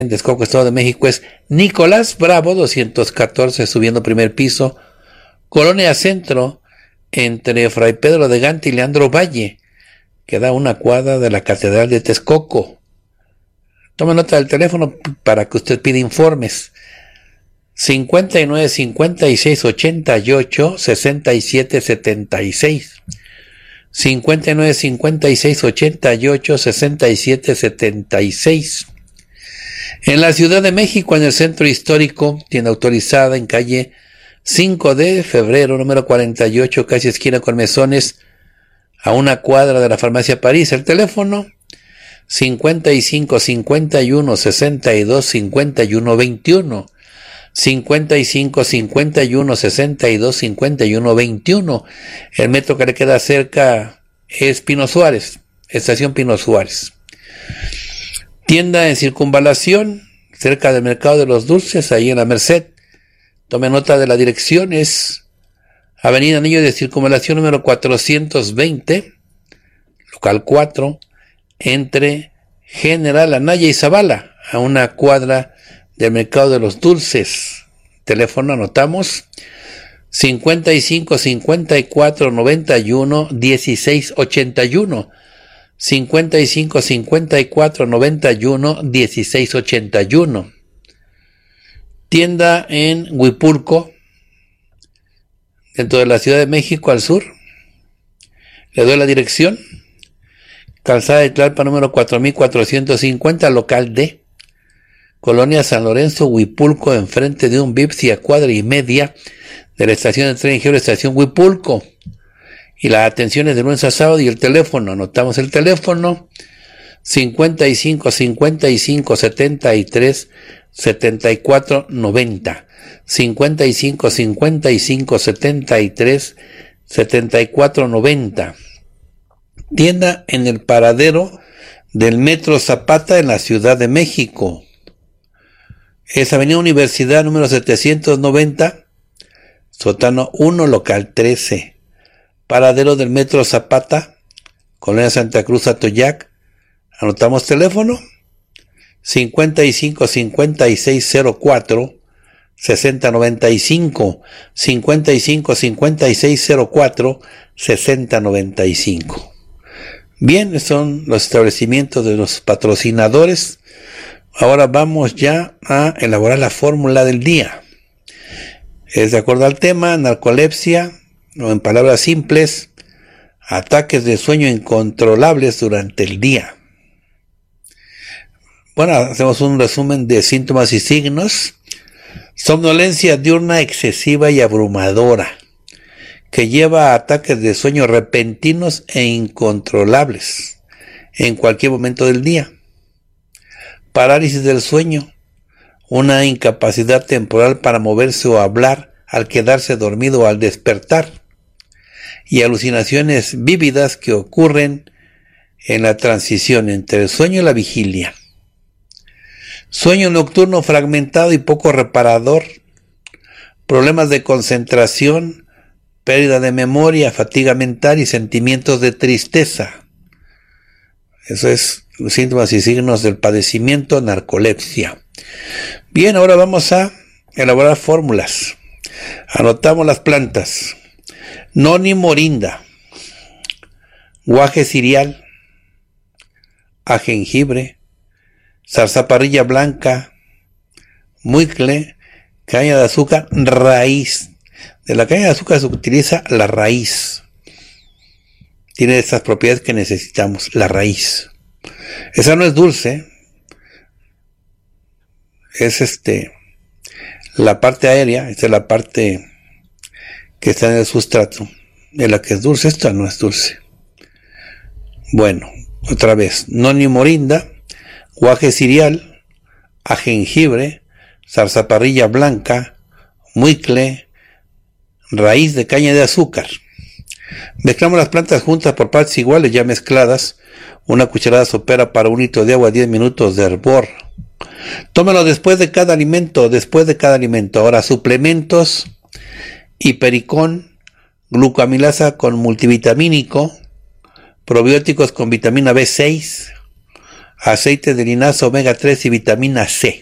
en Texcoco, Estado de México, es Nicolás Bravo 214, subiendo primer piso, Colonia Centro, entre Fray Pedro de Gante y Leandro Valle, que da una cuadra de la Catedral de Texcoco. Tome nota del teléfono para que usted pida informes. 59 56 88 67 76. 59 56 88 67 76. En la Ciudad de México, en el Centro Histórico, tienda autorizada en calle 5 de febrero, número 48, casi esquina con Mesones, a una cuadra de la Farmacia París. El teléfono 55 51 62 51 21. 55 51 62 51 21. El metro que le queda cerca es Pino Suárez, estación Pino Suárez. Tienda en Circunvalación, cerca del Mercado de los Dulces, ahí en la Merced. Tome nota de la dirección, es Avenida Anillo de Circunvalación número 420, local 4, entre General Anaya y Zavala, a una cuadra del Mercado de los Dulces. Teléfono anotamos 55 54 91 16 81. 55 54 91 16 81. Tienda en Huipulco, dentro de la Ciudad de México, al sur. Le doy la dirección: Calzada de Tlalpan número 4450, local D, Colonia San Lorenzo, Huipulco, enfrente de un Vips y a cuadra y media de la estación de tren ligero, estación Huipulco. Y la atención es de lunes a sábado. Y el teléfono, anotamos el teléfono: 55 55 73 74 90. 55 55 73 74 90. Tienda en el paradero del Metro Zapata en la Ciudad de México. Es Avenida Universidad número 790, sótano 1, local 13. Paradero del Metro Zapata, Colonia Santa Cruz, Atoyac. Anotamos teléfono: 55 56 04 60 95. 55 56 04 60 95. Bien, son los establecimientos de los patrocinadores. Ahora vamos ya a elaborar la fórmula del día. Es de acuerdo al tema: narcolepsia, o en palabras simples, ataques de sueño incontrolables durante el día. Bueno, hacemos un resumen de síntomas y signos. Somnolencia diurna excesiva y abrumadora, que lleva a ataques de sueño repentinos e incontrolables en cualquier momento del día. Parálisis del sueño, una incapacidad temporal para moverse o hablar al quedarse dormido o al despertar, y alucinaciones vívidas que ocurren en la transición entre el sueño y la vigilia. Sueño nocturno fragmentado y poco reparador, problemas de concentración, pérdida de memoria, fatiga mental y sentimientos de tristeza. Eso es los síntomas y signos del padecimiento narcolepsia. Bien, ahora vamos a elaborar fórmulas. Anotamos las plantas: noni morinda, guaje cirial, ajenjibre, zarzaparrilla blanca, muicle, caña de azúcar, raíz. De la caña de azúcar se utiliza la raíz. Tiene estas propiedades que necesitamos, la raíz. Esa no es dulce, es la parte aérea, esta es la parte que está en el sustrato, de la que es dulce. Esta no es dulce. Bueno, otra vez: noni morinda, guaje cirial, ajenjibre, zarzaparrilla blanca, muicle, raíz de caña de azúcar. Mezclamos las plantas juntas por partes iguales, ya mezcladas. Una cucharada sopera para 1 litro de agua, 10 minutos de hervor. Tómalo después de cada alimento. Ahora, suplementos: hipericón, glucoamilasa con multivitamínico, probióticos con vitamina B6, aceite de linaza omega 3 y vitamina C.